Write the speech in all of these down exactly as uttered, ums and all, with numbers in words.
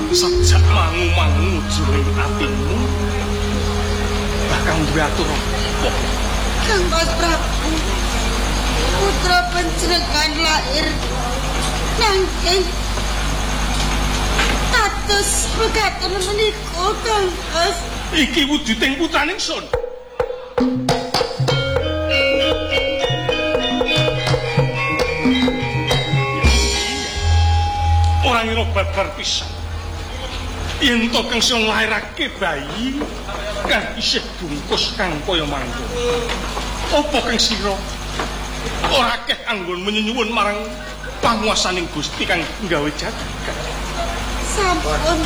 sajak mangu-mangu jroning atimu bakal duwe atur apa? Kang Mas Prabu, putra panjenengan lair nanging kados mekaten menika Kang Mas. Iki wujuding putraning sun. Orang ngira babar pisan. Yen to kang sing lairake bayi kang isih bungkus kang kaya mangko. Apa kang sira ora akeh anggon menyuwun marang panguwasaning Gusti kang nggawe jagat. Sampun.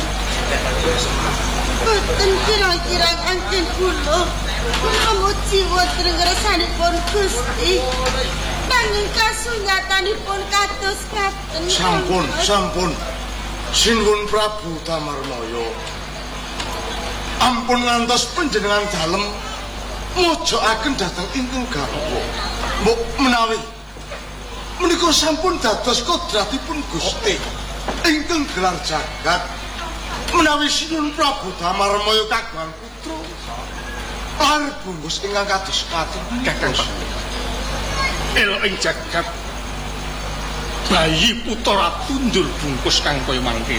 Boten kirang-kirang anggen kula memuji wonten ngersanipun Gusti. Nanging kasunyatanipun kados katen. Sampun, sampun. Sinuwun Prabu Damarmaya. Ampun ngantos panjenengan dalem mojokaken dhateng ingkang garwa. Mbok menawi menika sampun dados kodratipun Gusti ingkang gelar jagat. Menawi Sinuwun Prabu Damarmaya kagungan putra lair bungkus ingkang kados katen Kakang El ing jagat bayi putra tundur bungkus kang kaya mangke.